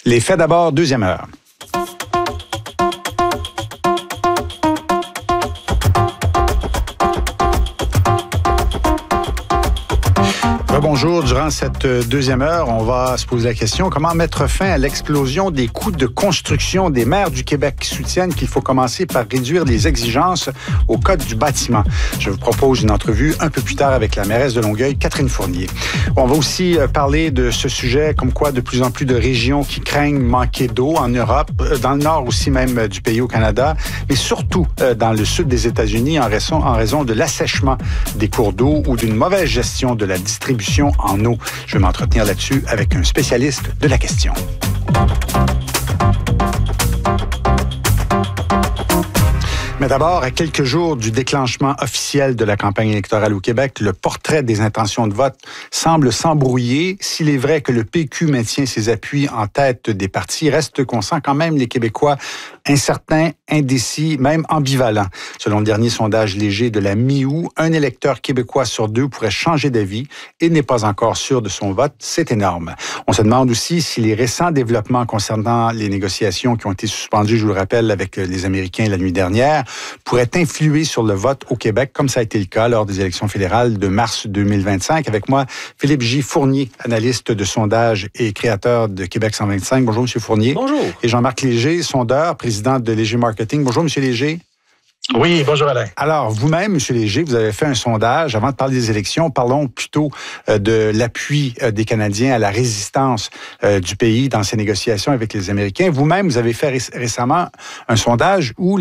Les faits d'abord, deuxième heure. Bonjour. Durant cette deuxième heure, on va se poser la question comment mettre fin à l'explosion des coûts de construction. Des maires du Québec qui soutiennent qu'il faut commencer par réduire les exigences au code du bâtiment. Je vous propose une entrevue un peu plus tard avec la mairesse de Longueuil, Catherine Fournier. On va aussi parler de ce sujet, comme quoi de plus en plus de régions qui craignent manquer d'eau en Europe, dans le nord aussi même du pays au Canada, mais surtout dans le sud des États-Unis en raison de l'assèchement des cours d'eau ou d'une mauvaise gestion de la distribution en eau. Je vais m'entretenir là-dessus avec un spécialiste de la question. Mais d'abord, à quelques jours du déclenchement officiel de la campagne électorale au Québec, le portrait des intentions de vote semble s'embrouiller. S'il est vrai que le PQ maintient ses appuis en tête des partis, reste qu'on sent quand même les Québécois incertains, indécis, même ambivalents. Selon le dernier sondage léger de la mi-août, un électeur québécois sur deux pourrait changer d'avis et n'est pas encore sûr de son vote. C'est énorme. On se demande aussi si les récents développements concernant les négociations qui ont été suspendues, je vous le rappelle, avec les Américains la nuit dernière, pourraient influer sur le vote au Québec, comme ça a été le cas lors des élections fédérales de mars 2025. Avec moi, Philippe J. Fournier, analyste de sondage et créateur de Québec 125. Bonjour, M. Fournier. Bonjour. Et Jean-Marc Léger, sondeur, président de Léger Marketing. Bonjour, M. Léger. Oui, bonjour Alain. Alors, vous-même, M. Léger, vous avez fait un sondage. Avant de parler des élections, parlons plutôt de l'appui des Canadiens à la résistance du pays dans ces négociations avec les Américains. Vous-même, vous avez fait récemment un sondage où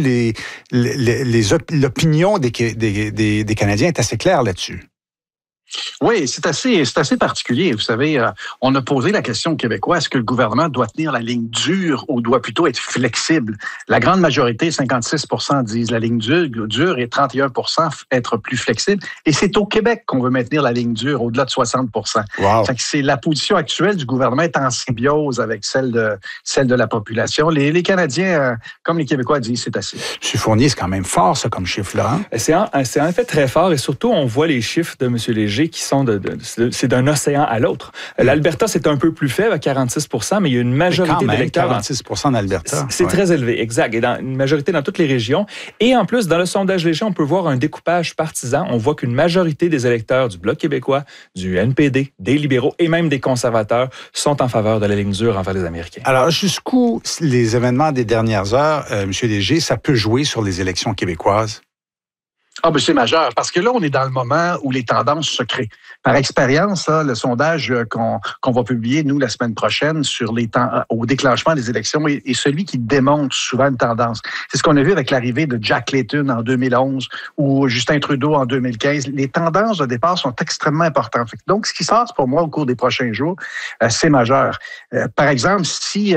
l'opinion des Canadiens est assez claire là-dessus. Oui, c'est assez particulier. Vous savez, on a posé la question aux Québécois, est-ce que le gouvernement doit tenir la ligne dure ou doit plutôt être flexible? La grande majorité, 56%, disent la ligne dure et 31% être plus flexible. Et c'est au Québec qu'on veut maintenir la ligne dure, au-delà de 60%. Wow. C'est la position actuelle du gouvernement est en symbiose avec celle de la population. Les Canadiens, comme les Québécois disent, c'est assez. M. Fournier, c'est quand même fort, ça, comme chiffre-là. Hein? C'est en effet très fort et surtout, on voit les chiffres de M. Léger qui sont c'est d'un océan à l'autre. L'Alberta, c'est un peu plus faible, à 46%, mais il y a une majorité d'électeurs. 46% en Alberta. C'est très élevé, exact. Et une majorité dans toutes les régions. Et en plus, dans le sondage Léger, on peut voir un découpage partisan. On voit qu'une majorité des électeurs du Bloc québécois, du NPD, des libéraux et même des conservateurs sont en faveur de la ligne dure envers les Américains. Alors, jusqu'où les événements des dernières heures, M. Léger, ça peut jouer sur les élections québécoises? Ah, ben c'est majeur, parce que là, on est dans le moment où les tendances se créent. Par expérience, là, le sondage qu'on va publier, nous, la semaine prochaine, sur au déclenchement des élections, est celui qui démontre souvent une tendance. C'est ce qu'on a vu avec l'arrivée de Jack Layton en 2011 ou Justin Trudeau en 2015. Les tendances de départ sont extrêmement importantes. Donc, ce qui se passe pour moi au cours des prochains jours, c'est majeur. Par exemple, si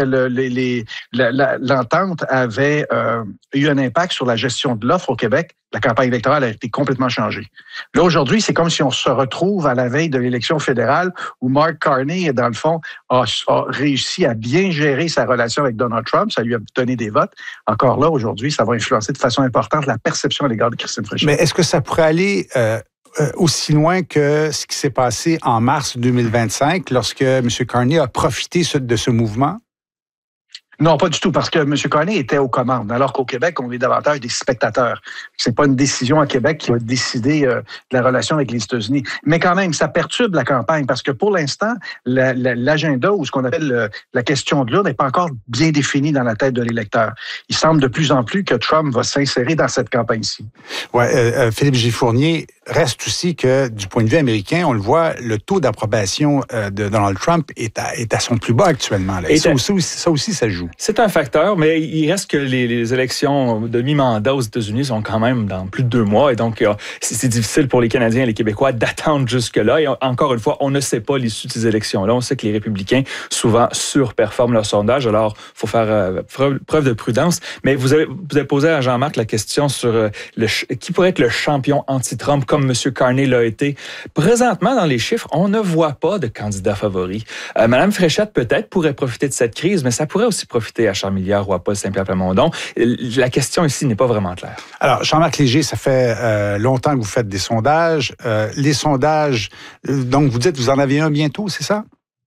l'entente avait eu un impact sur la gestion de l'offre au Québec, la campagne électorale a été complètement changée. Là, aujourd'hui, c'est comme si on se retrouve à la veille de l'élection fédérale où Mark Carney, dans le fond, a réussi à bien gérer sa relation avec Donald Trump. Ça lui a donné des votes. Encore là, aujourd'hui, ça va influencer de façon importante la perception à l'égard de Christine Freeland. Mais est-ce que ça pourrait aller aussi loin que ce qui s'est passé en mars 2025 lorsque M. Carney a profité de ce mouvement? Non, pas du tout, parce que M. Carney était aux commandes, alors qu'au Québec, on est davantage des spectateurs. C'est pas une décision à Québec qui va décider de la relation avec les États-Unis. Mais quand même, ça perturbe la campagne, parce que pour l'instant, l'agenda ou ce qu'on appelle la question de l'urne n'est pas encore bien défini dans la tête de l'électeur. Il semble de plus en plus que Trump va s'insérer dans cette campagne-ci. Oui, Philippe J. Fournier, reste aussi que, du point de vue américain, on le voit, le taux d'approbation de Donald Trump est à son plus bas actuellement. Là. Et ça aussi, ça joue. C'est un facteur, mais il reste que les élections de mi-mandat aux États-Unis sont quand même dans plus de 2 mois. Et donc, c'est difficile pour les Canadiens et les Québécois d'attendre jusque-là. Et encore une fois, on ne sait pas l'issue de ces élections-là. On sait que les républicains, souvent, surperforment leur sondage. Alors, il faut faire preuve de prudence. Mais vous avez posé à Jean-Marc la question sur qui pourrait être le champion anti-Trump, comme M. Carney l'a été. Présentement, dans les chiffres, on ne voit pas de candidat favori. Mme Fréchette, peut-être, pourrait profiter de cette crise, mais ça pourrait aussi profiter à Charles Milliard ou à Paul Saint-Pierre Plamondon. La question ici n'est pas vraiment claire. Alors, Jean-Marc Léger, ça fait longtemps que vous faites des sondages. Les sondages, donc vous dites, vous en avez un bientôt, c'est ça?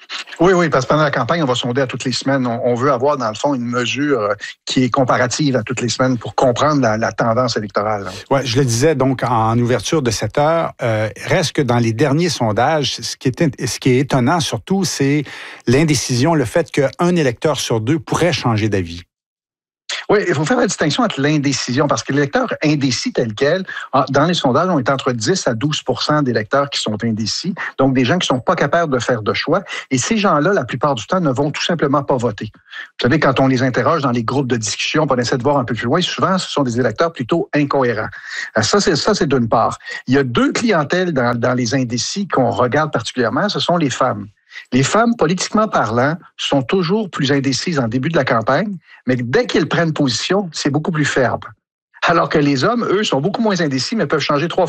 Oui, parce que pendant la campagne, on va sonder à toutes les semaines. On veut avoir, dans le fond, une mesure qui est comparative à toutes les semaines pour comprendre la tendance électorale. Oui, je le disais donc en ouverture de cette heure, reste que dans les derniers sondages, ce qui est étonnant surtout, c'est l'indécision, le fait qu'un électeur sur deux pourrait changer d'avis. Oui, il faut faire la distinction entre l'indécision, parce que l'électeur indécis tel quel, dans les sondages, on est entre 10 à 12 d'électeurs qui sont indécis, donc des gens qui ne sont pas capables de faire de choix. Et ces gens-là, la plupart du temps, ne vont tout simplement pas voter. Vous savez, quand on les interroge dans les groupes de discussion, on essaie de voir un peu plus loin, souvent, ce sont des électeurs plutôt incohérents. Ça, c'est d'une part. Il y a deux clientèles dans les indécis qu'on regarde particulièrement, ce sont les femmes. Les femmes, politiquement parlant, sont toujours plus indécises en début de la campagne, mais dès qu'elles prennent position, c'est beaucoup plus ferme. Alors que les hommes, eux, sont beaucoup moins indécis, mais peuvent changer 3